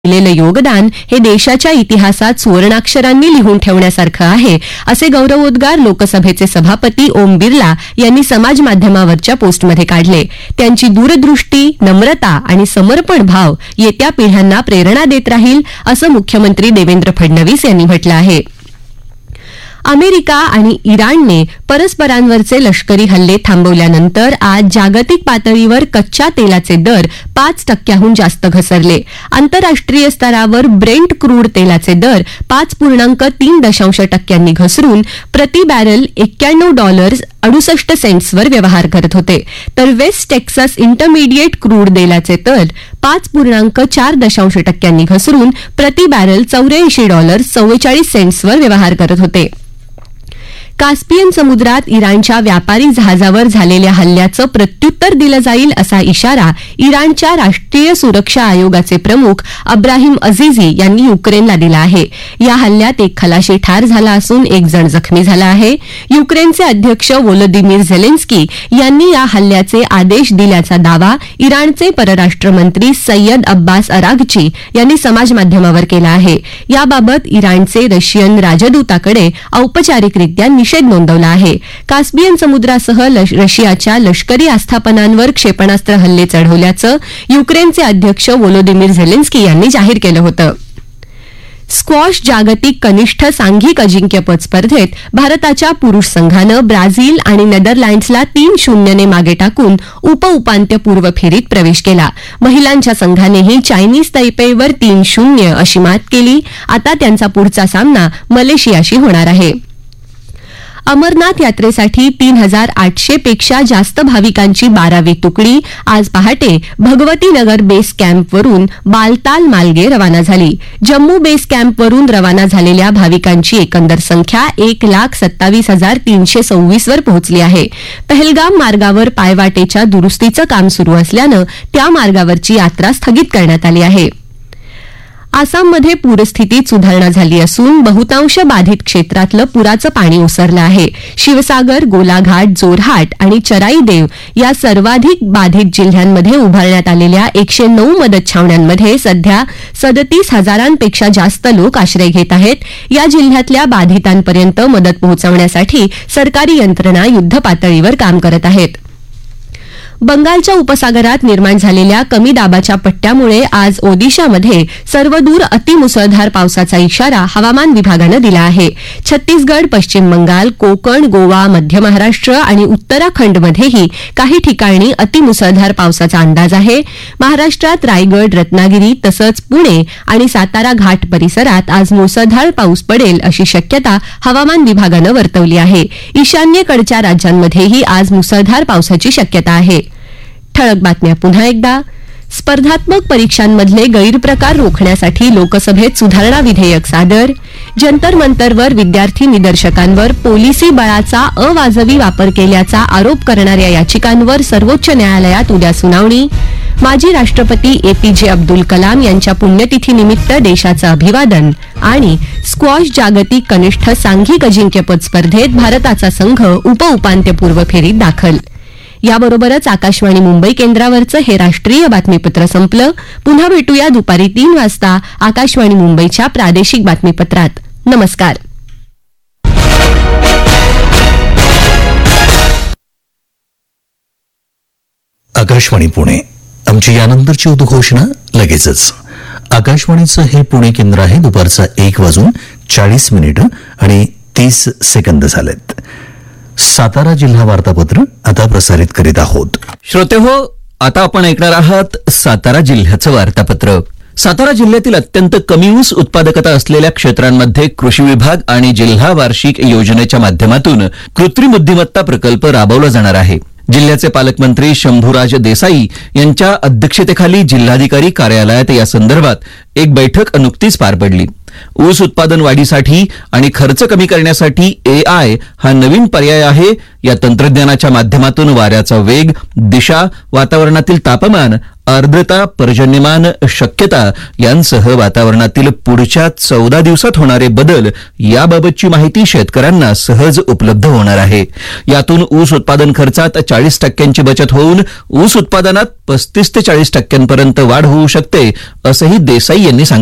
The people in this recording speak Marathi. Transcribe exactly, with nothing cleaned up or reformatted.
दिलेलं योगदान हे देशाच्या इतिहासात सुवर्णाक्षरांनी लिहून ठेवण्यासारखं आहे, असे गौरवोद्गार लोकसभेचे सभापती ओम बिर्ला यांनी समाज माध्यमावरच्या पोस्टमध्ये काढले. त्यांची दूरदृष्टी, नम्रता आणि समर्पण भाव येत्या पिढ्यांना प्रेरणा देत राहील, असं मुख्यमंत्री देवेंद्र फडणवीस यांनी म्हटलं आहे. अमेरिका आणि इराणने परस्परांवरचे लष्करी हल्ले थांबवल्यानंतर आज जागतिक पातळीवर कच्च्या तेलाचे दर पाच टक्क्याहून जास्त घसरले. आंतरराष्ट्रीय स्तरावर ब्रेंट क्रूड तेलाचे दर पाच पूर्णांक तीन दशांश टक्क्यांनी घसरून प्रति बॅरल एक्क्याण्णव डॉलर्स अडुसष्ट सेंट्सवर व्यवहार करत होते, तर वेस्ट टेक्सास इंटरमिडिएट क्रूड तेलाचे दर पाच पूर्णांक चार दशांश टक्क्यांनी घसरून प्रति बॅरल चौऱ्याऐंशी डॉलर्स चव्वेचाळीस सेंट्सवर व्यवहार करत होते. कास्पियन समुद्रात इराणच्या व्यापारी जहाजावर झालेल्या हल्ल्याचं प्रत्युत्तर दिलं जाईल असा इशारा इराणच्या राष्ट्रीय सुरक्षा आयोगाचे प्रमुख अब्राहिम अझीझी यांनी युक्रेनला दिला आहे. या हल्ल्यात एक खलाशी ठार झाला असून एक जण जखमी झाला आहे. युक्रेनचे अध्यक्ष व्लोदिमीर झेलेन्स्की यांनी या हल्ल्याचे आदेश दिल्याचा दावा इराणचे परराष्ट्र मंत्री सय्यद अब्बास अराघची यांनी समाजमाध्यमावर केला आहे. याबाबत इराणचे रशियन राजदूताकडे औपचारिकरित्या निषेध नोंदवला आहे. कास्पियन समुद्रासह रशियाच्या लष्करी आस्थापनांवर क्षेपणास्त्र हल्ले चढवल्याचं युक्रेनचे अध्यक्ष व्लोदिमीर झेलेन्स्की यांनी जाहीर केलं होतं. स्क्वॉश जागतिक कनिष्ठ सांघिक अजिंक्यपद स्पर्धेत भारताच्या पुरुष संघानं ब्राझील आणि नेदरलँड्सला तीन शून्यने मागे टाकून उपउपांत्यपूर्व फेरीत प्रवेश केला. महिलांच्या संघानेही चायनीज तैपेईवर तीन शून्य अशी मात केली. आता त्यांचा पुढचा सामना मलेशियाशी होणार आहे. अमरनाथ यात्रेसाठी तीन हजार आठशे पेक्षा जास्त भाविकांची बारावी तुकडी आज पहाटे भगवती नगर बेस कॅम्पवरून बालताल मार्गे रवाना झाली. जम्मू बेस कॅम्पवरून रवाना झालेल्या भाविकांची एकंदर संख्या एक लाख सत्तावीस हजार तीनशे सव्वीस वर पोहोचली आहे. पहलगाम मार्गावर पायवाटेच्या दुरुस्तीचं काम सुरू असल्यानं त्या मार्गावरची यात्रा स्थगित करण्यात आली आहे. आसाममध्ये पूरस्थितीत सुधारणा झाली असून बहुतांश बाधित क्षेत्रातलं पुराचं पाणी ओसरलं आहे. शिवसागर, गोलाघाट, जोरहाट आणि चराईदेव या सर्वाधिक बाधित जिल्ह्यांमध्ये उभारण्यात आलेल्या एकशे नऊ मदत छावण्यांमध्ये सध्या सदतीस हजारांपेक्षा जास्त लोक आश्रय घेत आहेत. या जिल्ह्यातल्या बाधितांपर्यंत मदत पोहोचवण्यासाठी सरकारी यंत्रणा युद्धपातळीवर काम करत आहेत. बंगालच्या उपसागरात निर्माण झालेल्या कमी दाबाच्या पट्ट्यामुळे आज ओदिशामध्ये सर्वदूर अतिमुसळधार पावसाचा इशारा हवामान विभागानं दिला आहे. छत्तीसगड, पश्चिम बंगाल, कोकण, गोवा, मध्य महाराष्ट्र आणि उत्तराखंडमध्येही काही ठिकाणी अतिमुसळधार पावसाचा अंदाज आहे. महाराष्ट्रात रायगड, रत्नागिरी तसंच पुणे आणि सातारा घाट परिसरात आज मुसळधार पाऊस पडेल अशी शक्यता हवामान विभागानं वर्तवली आहे. ईशान्येकडच्या राज्यांमध्येही आज मुसळधार पावसाची शक्यता आहे. ठळक बातम्या पुन्हा एकदा. स्पर्धात्मक परीक्षांमधले गैरप्रकार रोखण्यासाठी लोकसभेत सुधारणा विधेयक सादर. जंतर मंतरवर विद्यार्थी निदर्शकांवर पोलिसी बळाचा अवाजवी वापर केल्याचा आरोप करणाऱ्या याचिकांवर सर्वोच्च न्यायालयात उद्या सुनावणी. माजी राष्ट्रपती एपीजे अब्दुल कलाम यांच्या पुण्यतिथीनिमित्त देशाचं अभिवादन. आणि स्क्वॉश जागतिक कनिष्ठ सांघिक अजिंक्यपद स्पर्धेत भारताचा संघ उपउपांत्यपूर्व फेरीत दाखल. याबरोबरच आकाशवाणी मुंबई केंद्रावरचं हे राष्ट्रीय बातमीपत्र संपलं. पुन्हा भेटूया दुपारी तीन वाजता आकाशवाणी मुंबईच्या प्रादेशिक बातमीपत्रात. नमस्कार. आकाशवाणी पुणे. आमची यानंतरची उद्घोषणा लगेचच. आकाशवाणीचं हे पुणे केंद्र आहे. दुपारचा एक वाजून चाळीस मिनिटं आणि तीस सेकंद झालेत. सातारा जिल्हा वार्तापत्र आता प्रसारित करीत आहोत. श्रोते हो, आता आपण ऐकणार आहात सातारा जिल्ह्याचं वार्तापत्र. सातारा जिल्ह्यातील अत्यंत कमी ऊस उत्पादकता असलेल्या क्षेत्रांमध्ये कृषी विभाग आणि जिल्हा वार्षिक योजनेच्या माध्यमातून कृत्रिम बुद्धिमत्ता प्रकल्प राबवला जाणार आहे. जिल्ह्याचे पालकमंत्री शंभूराज देसाई यांच्या अध्यक्षतेखाली जिल्हाधिकारी कार्यालयात या संदर्भात एक बैठक नुकतीच पार पडली. ऊस उत्पादन वाढीसाठी आणि खर्च कमी करण्यासाठी एआय हा नवीन पर्याय आहे. या तंत्रज्ञानाच्या माध्यमातून वाऱ्याचा वेग, दिशा, वातावरणातील तापमान, आर्द्रता, पर्जन्यमान शक्यता यांसह वातावरणातील पुढच्या चौदा दिवसात होणारे बदल याबाबतची माहिती शेतकऱ्यांना सहज उपलब्ध होणार आहे. यातून ऊस उत्पादन खर्चात चाळीस टक्क्यांची बचत होऊन ऊस उत्पादनात पस्तीस ते चाळीस टक्क्यांपर्यंत वाढ होऊ शकते, असंही देसाई यांनी सांगितलं.